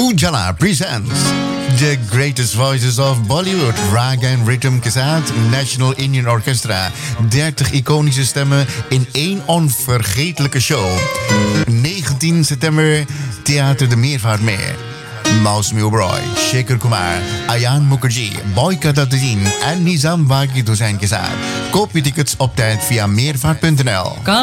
Ujala presents the greatest voices of Bollywood, raga en rhythm के साथ National Indian Orchestra. 30 iconische stemmen in één onvergetelijke show. 19 september, Theater de Meervaartmeer. Mausmi Oberoi, Shekhar Kumar, Ayan Mukherjee, Boyka Dadin en Nizam Wagid Hussain के साथ. Koop je tickets op tijd via meervaart.nl.